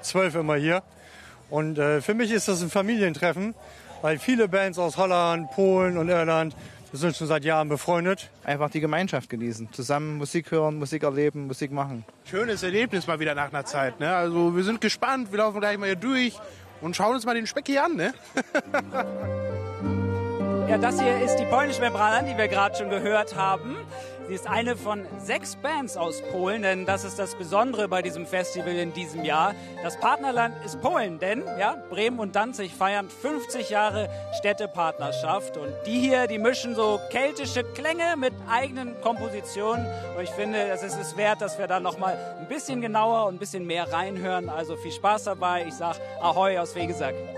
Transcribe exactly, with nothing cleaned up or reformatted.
zwölf immer hier. Und äh, für mich ist das ein Familientreffen, weil viele Bands aus Holland, Polen und Irland sind schon seit Jahren befreundet. Einfach die Gemeinschaft genießen, zusammen Musik hören, Musik erleben, Musik machen. Schönes Erlebnis mal wieder nach einer Zeit. Ne? Also wir sind gespannt, wir laufen gleich mal hier durch und schauen uns mal den Speck hier an. Ne? Ja, das hier ist die polnische Membrana, die wir gerade schon gehört haben. Sie ist eine von sechs Bands aus Polen, denn das ist das Besondere bei diesem Festival in diesem Jahr. Das Partnerland ist Polen, denn ja, Bremen und Danzig feiern fünfzig Jahre Städtepartnerschaft. Und die hier, die mischen so keltische Klänge mit eigenen Kompositionen. Und ich finde, es ist es wert, dass wir da nochmal ein bisschen genauer und ein bisschen mehr reinhören. Also viel Spaß dabei. Ich sage Ahoi aus Vegesack.